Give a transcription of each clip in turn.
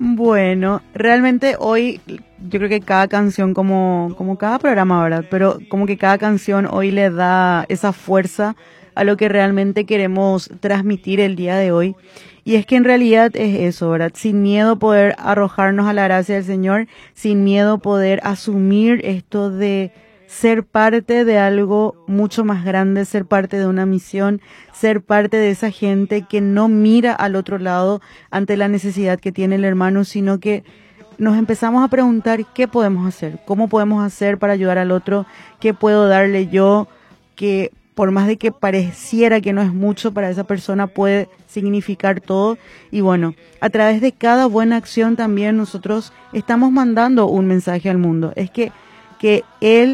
Bueno, realmente hoy yo creo que cada canción, como cada programa, ¿verdad? Pero como que cada canción hoy le da esa fuerza a lo que realmente queremos transmitir el día de hoy. Y es que en realidad es eso, ¿verdad? Sin miedo poder arrojarnos a la gracia del Señor, sin miedo poder asumir esto de ser parte de algo mucho más grande, ser parte de una misión, ser parte de esa gente que no mira al otro lado ante la necesidad que tiene el hermano, sino que nos empezamos a preguntar qué podemos hacer, cómo podemos hacer para ayudar al otro, qué puedo darle yo, que por más de que pareciera que no es mucho para esa persona, puede significar todo. Y bueno, a través de cada buena acción también nosotros estamos mandando un mensaje al mundo. Es que Él,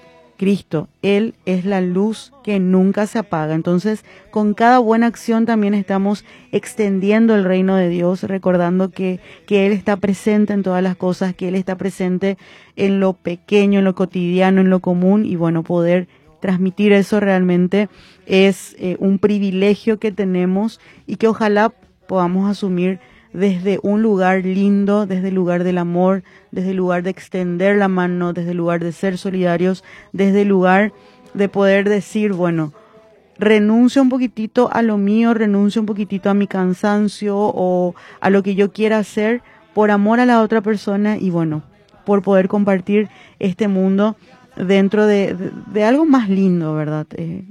Cristo, Él es la luz que nunca se apaga. Entonces, con cada buena acción también estamos extendiendo el reino de Dios, recordando que Él está presente en todas las cosas, que Él está presente en lo pequeño, en lo cotidiano, en lo común. Y bueno, poder transmitir eso realmente es un privilegio que tenemos y que ojalá podamos asumir desde un lugar lindo, desde el lugar del amor, desde el lugar de extender la mano, desde el lugar de ser solidarios, desde el lugar de poder decir, bueno, renuncio un poquitito a lo mío, renuncio un poquitito a mi cansancio o a lo que yo quiera hacer por amor a la otra persona y bueno, por poder compartir este mundo dentro de algo más lindo, ¿verdad?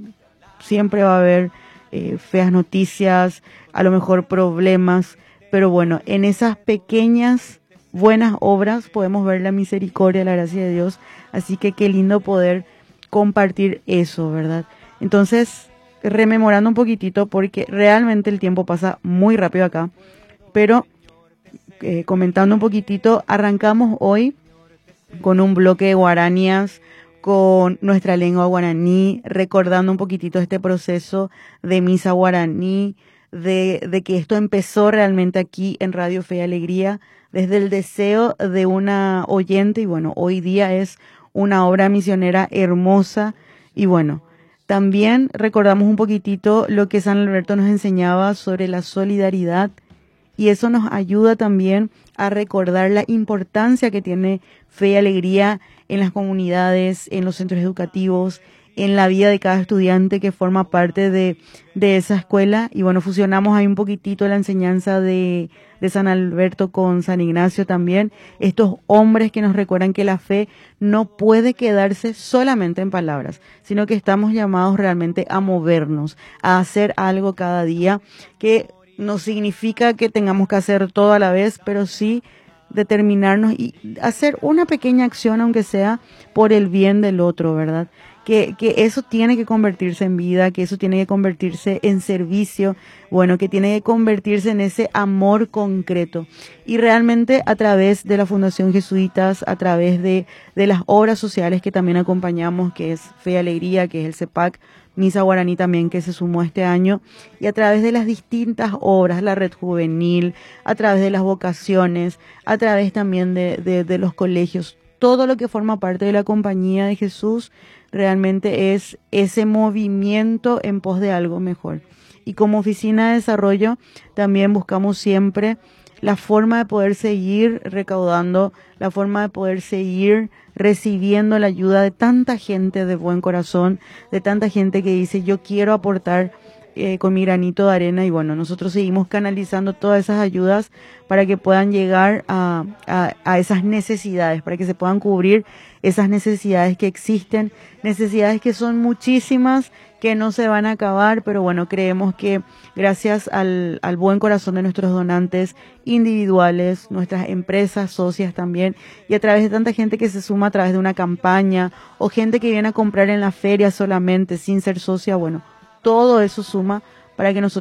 Siempre va a haber feas noticias, a lo mejor problemas, pero bueno, en esas pequeñas buenas obras podemos ver la misericordia, la gracia de Dios. Así que qué lindo poder compartir eso, ¿verdad? Entonces, rememorando un poquitito, porque realmente el tiempo pasa muy rápido acá, pero comentando un poquitito, arrancamos hoy con un bloque de guaranías, con nuestra lengua guaraní, recordando un poquitito este proceso de misa guaraní, de que esto empezó realmente aquí en Radio Fe y Alegría, desde el deseo de una oyente, y bueno, hoy día es una obra misionera hermosa, y bueno, también recordamos un poquitito lo que San Alberto nos enseñaba sobre la solidaridad, y eso nos ayuda también a recordar la importancia que tiene Fe y Alegría en las comunidades, en los centros educativos, en la vida de cada estudiante que forma parte de esa escuela. Y bueno, fusionamos ahí un poquitito la enseñanza de San Alberto con San Ignacio también. Estos hombres que nos recuerdan que la fe no puede quedarse solamente en palabras, sino que estamos llamados realmente a movernos, a hacer algo cada día, que no significa que tengamos que hacer todo a la vez, pero sí determinarnos y hacer una pequeña acción, aunque sea por el bien del otro, ¿verdad? Que eso tiene que convertirse en vida, que eso tiene que convertirse en servicio, bueno, que tiene que convertirse en ese amor concreto. Y realmente a través de la Fundación Jesuitas, a través de las obras sociales que también acompañamos, que es Fe y Alegría, que es el CEPAC, Misa Guaraní también que se sumó este año, y a través de las distintas obras, la red juvenil, a través de las vocaciones, a través también de los colegios, todo lo que forma parte de la compañía de Jesús, realmente es ese movimiento en pos de algo mejor. Y como oficina de desarrollo también buscamos siempre la forma de poder seguir recaudando, la forma de poder seguir recibiendo la ayuda de tanta gente de buen corazón, de tanta gente que dice yo quiero aportar con mi granito de arena. Y bueno, nosotros seguimos canalizando todas esas ayudas para que puedan llegar a esas necesidades, para que se puedan cubrir esas necesidades que existen, necesidades que son muchísimas, que no se van a acabar, pero bueno, creemos que gracias al buen corazón de nuestros donantes individuales, nuestras empresas, socias también, y a través de tanta gente que se suma a través de una campaña, o gente que viene a comprar en la feria solamente, sin ser socia, bueno, todo eso suma para que nosotros